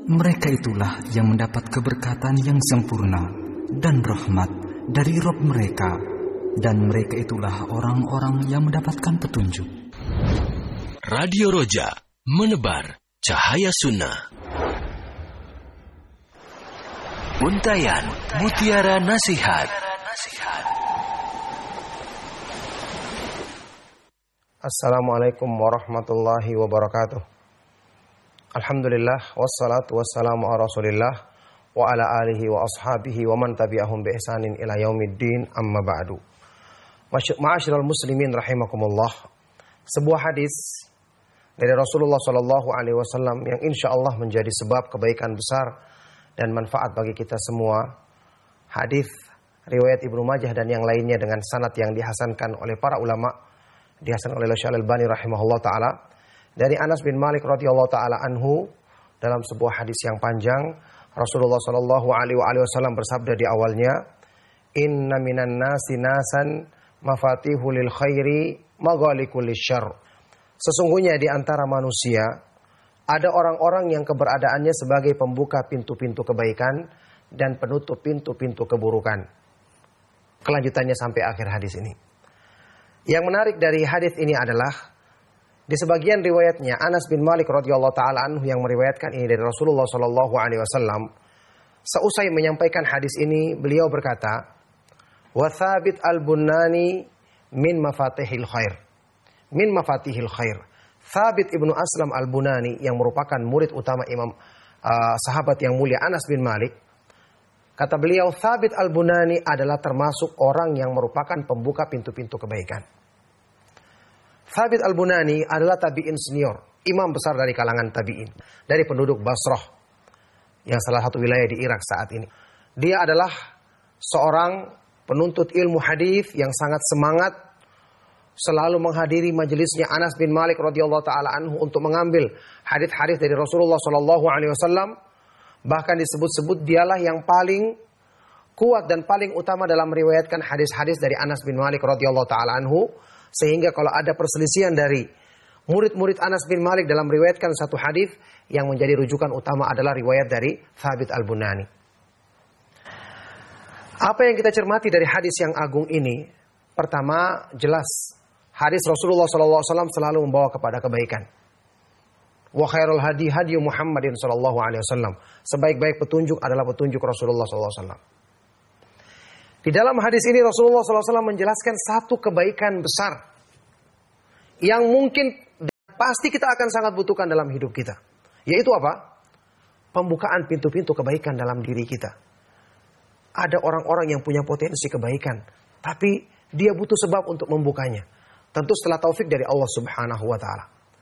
Mereka itulah yang mendapat keberkatan yang sempurna dan rahmat dari Rabb mereka, dan mereka itulah orang-orang yang mendapatkan petunjuk. Radio Roja, menebar cahaya sunnah. Untayan Mutiara Nasihat. Assalamualaikum warahmatullahi wabarakatuh. Alhamdulillah, wassalatu wassalamu ala rasulillah wa ala alihi wa ashabihi wa man tabi'ahum bi ihsanin ila yaumiddin, amma ba'du. Ma'asyiral muslimin rahimakumullah. Sebuah hadis dari Rasulullah sallallahu alaihi wasallam yang insyaallah menjadi sebab kebaikan besar dan manfaat bagi kita semua. Hadis riwayat Ibnu Majah dan yang lainnya dengan sanad yang dihasankan oleh para ulama, dihasankan oleh Syekh Al-Albani rahimahullah taala. Dari Anas bin Malik radhiyallahu taala anhu, dalam sebuah hadis yang panjang, Rasulullah sallallahu alaihi wasallam bersabda di awalnya, "Inna minan nasi nasan mafatihul lil khairi maghalikul lisyarr." Sesungguhnya di antara manusia ada orang-orang yang keberadaannya sebagai pembuka pintu-pintu kebaikan dan penutup pintu-pintu keburukan. Kelanjutannya sampai akhir hadis ini. Yang menarik dari hadis ini adalah di sebagian riwayatnya Anas bin Malik radhiyallahu taala anhu yang meriwayatkan ini dari Rasulullah sallallahu alaihi wasallam, seusai menyampaikan hadis ini beliau berkata, "Wa Thabit al-Bunani min mafatihil khair." Min mafatihil khair. Thabit ibnu Aslam al-Bunani yang merupakan murid utama sahabat yang mulia Anas bin Malik, kata beliau, Thabit al-Bunani adalah termasuk orang yang merupakan pembuka pintu-pintu kebaikan. Thabit al-Bunani adalah tabi'in senior, imam besar dari kalangan tabi'in, dari penduduk Basrah, yang salah satu wilayah di Irak saat ini. Dia adalah seorang penuntut ilmu hadis yang sangat semangat, selalu menghadiri majelisnya Anas bin Malik radhiyallahu taala anhu untuk mengambil hadis-hadis dari Rasulullah sallallahu alaihi wasallam. Bahkan disebut-sebut dialah yang paling kuat dan paling utama dalam meriwayatkan hadis-hadis dari Anas bin Malik radhiyallahu taala anhu. Sehingga kalau ada perselisihan dari murid-murid Anas bin Malik dalam meriwayatkan satu hadis, yang menjadi rujukan utama adalah riwayat dari Thabit al-Bunani. Apa yang kita cermati dari hadis yang agung ini? Pertama, jelas hadis Rasulullah SAW selalu membawa kepada kebaikan. Wa khairul hadi hadi Muhammadin sallallahu alaihi wasallam. Sebaik-baik petunjuk adalah petunjuk Rasulullah SAW. Di dalam hadis ini Rasulullah SAW menjelaskan satu kebaikan besar yang mungkin pasti kita akan sangat butuhkan dalam hidup kita. Yaitu apa? Pembukaan pintu-pintu kebaikan dalam diri kita. Ada orang-orang yang punya potensi kebaikan, tapi dia butuh sebab untuk membukanya. Tentu setelah taufik dari Allah Subhanahu wa taala.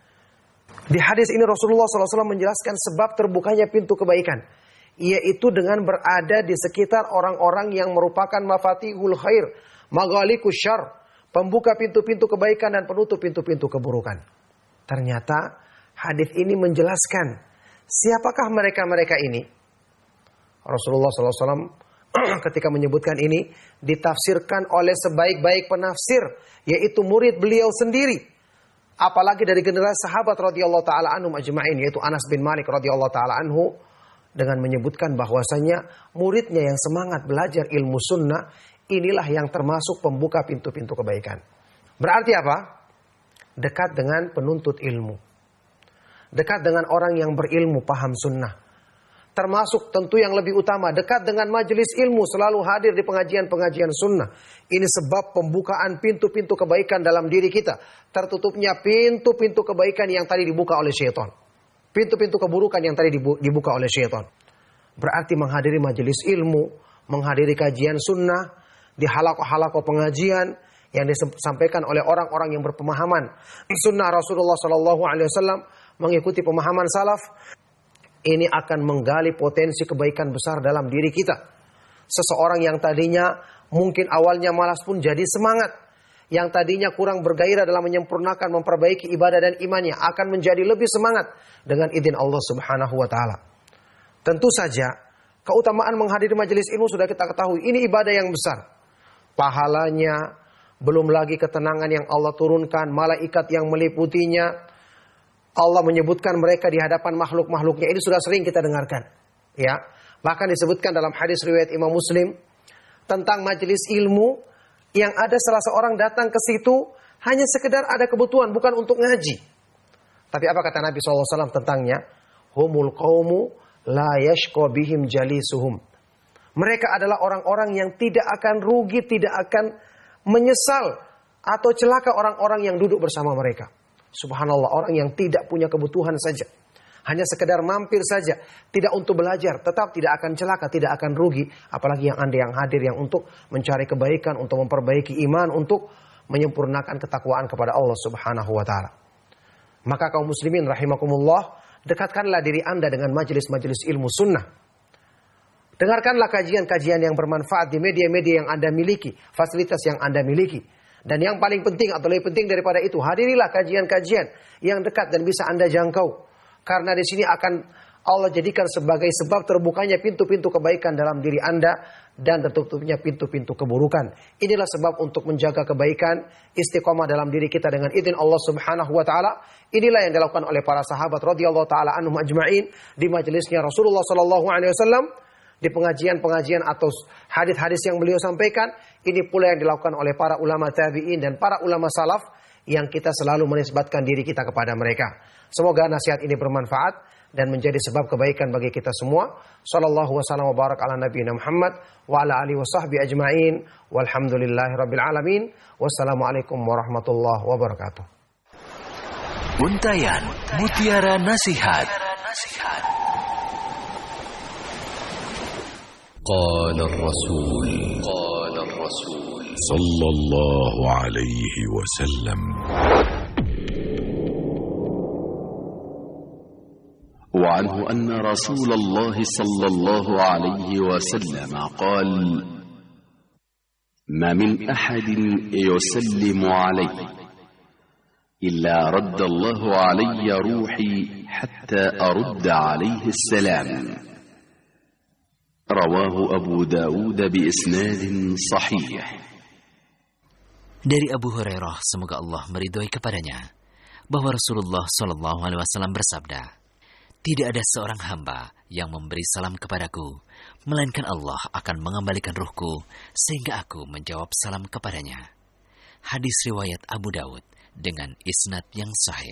Di hadis ini Rasulullah SAW menjelaskan sebab terbukanya pintu kebaikan, yaitu dengan berada di sekitar orang-orang yang merupakan mafatihul khair, maghalikus syarr, pembuka pintu-pintu kebaikan dan penutup pintu-pintu keburukan. Ternyata hadis ini menjelaskan siapakah mereka-mereka ini. Rasulullah SAW ketika menyebutkan ini ditafsirkan oleh sebaik-baik penafsir, yaitu murid beliau sendiri. Apalagi dari generasi sahabat radhiyallahu taala anhum ajma'in, yaitu Anas bin Malik radhiyallahu taala anhu, dengan menyebutkan bahwasanya muridnya yang semangat belajar ilmu sunnah, inilah yang termasuk pembuka pintu-pintu kebaikan. Berarti apa? Dekat dengan penuntut ilmu. Dekat dengan orang yang berilmu, paham sunnah. Termasuk tentu yang lebih utama, dekat dengan majelis ilmu, selalu hadir di pengajian-pengajian sunnah. Ini sebab pembukaan pintu-pintu kebaikan dalam diri kita. Tertutupnya pintu-pintu kebaikan yang tadi dibuka oleh syaitan. Pintu-pintu keburukan yang tadi dibuka oleh syaitan. Berarti menghadiri majelis ilmu, menghadiri kajian sunnah, di halaqah-halaqah pengajian yang disampaikan oleh orang-orang yang berpemahaman sunnah Rasulullah SAW, mengikuti pemahaman salaf, ini akan menggali potensi kebaikan besar dalam diri kita. Seseorang yang tadinya mungkin awalnya malas pun jadi semangat. Yang tadinya kurang bergairah dalam menyempurnakan, memperbaiki ibadah dan imannya, akan menjadi lebih semangat dengan izin Allah Subhanahu wa taala. Tentu saja keutamaan menghadiri majelis ilmu sudah kita ketahui, ini ibadah yang besar. Pahalanya, belum lagi ketenangan yang Allah turunkan, malaikat yang meliputinya, Allah menyebutkan mereka di hadapan makhluk-makhluknya. Ini sudah sering kita dengarkan. Ya, bahkan disebutkan dalam hadis riwayat Imam Muslim tentang majelis ilmu yang ada salah seorang datang ke situ hanya sekedar ada kebutuhan, bukan untuk ngaji. Tapi apa kata Nabi SAW tentangnya? Humul qawmu la yashqa bihim jalisuhum. Mereka adalah orang-orang yang tidak akan rugi, tidak akan menyesal atau celaka orang-orang yang duduk bersama mereka. Subhanallah, orang yang tidak punya kebutuhan saja, hanya sekedar mampir saja, tidak untuk belajar, tetap tidak akan celaka, tidak akan rugi. Apalagi yang Anda yang hadir, yang untuk mencari kebaikan, untuk memperbaiki iman, untuk menyempurnakan ketakwaan kepada Allah Subhanahu wa ta'ala. Maka kaum muslimin rahimakumullah, dekatkanlah diri Anda dengan majelis-majelis ilmu sunnah. Dengarkanlah kajian-kajian yang bermanfaat di media-media yang Anda miliki, fasilitas yang Anda miliki. Dan yang paling penting atau lebih penting daripada itu, hadirilah kajian-kajian yang dekat dan bisa Anda jangkau. Karena di sini akan Allah jadikan sebagai sebab terbukanya pintu-pintu kebaikan dalam diri Anda dan tertutupnya pintu-pintu keburukan. Inilah sebab untuk menjaga kebaikan, istiqomah dalam diri kita dengan izin Allah Subhanahu wa taala. Inilah yang dilakukan oleh para sahabat radhiyallahu taala anhum ajma'in di majelisnya Rasulullah sallallahu alaihi wasallam, di pengajian-pengajian atau hadis-hadis yang beliau sampaikan. Ini pula yang dilakukan oleh para ulama tabi'in dan para ulama salaf yang kita selalu menisbatkan diri kita kepada mereka. Semoga nasihat ini bermanfaat dan menjadi sebab kebaikan bagi kita semua. Sallallahu wasallam wa barak ala nabiyina Muhammad wa ala alihi wasahbihi ajma'in. Walhamdulillahi rabbil alamin. Wassalamualaikum warahmatullahi wabarakatuh. Untayan Mutiara Nasihat. قال الرسول صلى الله عليه وسلم وعنه أن رسول الله صلى الله عليه وسلم قال ما من أحد يسلم علي إلا رد الله علي روحي حتى أرد عليه السلام Rawahu Abu Dawud biisnad sahih. Dari Abu Hurairah, semoga Allah meridhoi kepadanya, bahwa Rasulullah sallallahu alaihi wasallam bersabda, tidak ada seorang hamba yang memberi salam kepadaku, melainkan Allah akan mengembalikan ruhku sehingga aku menjawab salam kepadanya. Hadis riwayat Abu Dawud dengan isnad yang sahih.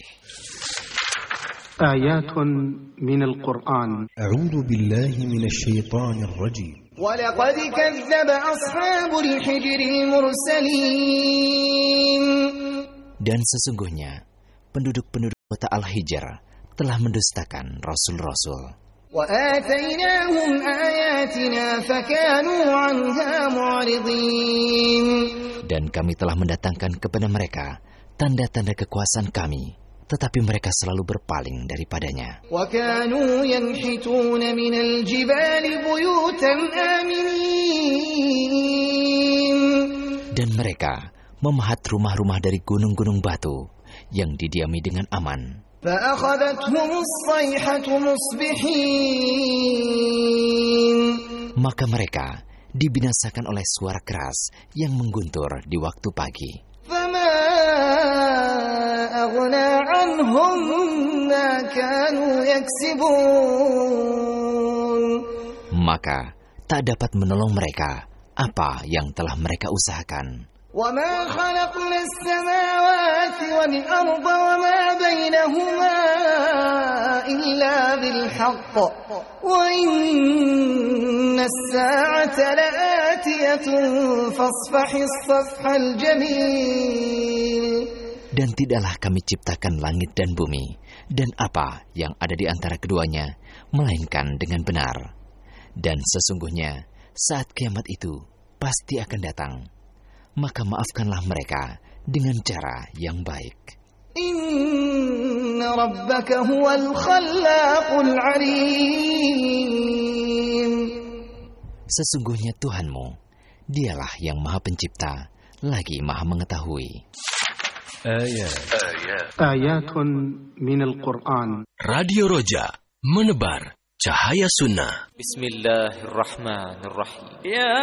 آيات من القرآن. أعوذ بالله من الشيطان الرجيم. ولقد كذب أصحاب الحجر المرسلين. Dan sesungguhnya penduduk-penduduk kota Al-Hijr telah mendustakan rasul-rasul. وآتيناهم آياتنا فكانوا عنها معرضين. Dan kami telah mendatangkan kepada mereka tanda-tanda kekuasaan kami, tetapi mereka selalu berpaling daripadanya. وَكَانُوا يَنْحِتُونَ مِنَ الْجِبَالِ بُيُوتًا آمِنِينَ. Dan mereka memahat rumah-rumah dari gunung-gunung batu yang didiami dengan aman. فَأَخَذَتْهُمُ الصَّيْحَةُ مُصْبِحِينَ. Maka mereka dibinasakan oleh suara keras yang mengguntur di waktu pagi. أغنى عنهم ما كانوا يكسبون. Maka tak dapat menolong mereka apa yang telah mereka usahakan. وما خلقنا السماوات والأرض وما بينهما إلا بالحق وإن الساعة لآتية فاصفح الصفح الجميل. Dan tidaklah kami ciptakan langit dan bumi, dan apa yang ada di antara keduanya, melainkan dengan benar. Dan sesungguhnya, saat kiamat itu pasti akan datang. Maka maafkanlah mereka dengan cara yang baik. Inna rabbaka huwal khallaqul alim. Sesungguhnya Tuhanmu, dialah yang maha pencipta, lagi maha mengetahui. Ayatun minal Qur'an. Radio Roja, menebar cahaya sunnah. Bismillahirrahmanirrahim. Ya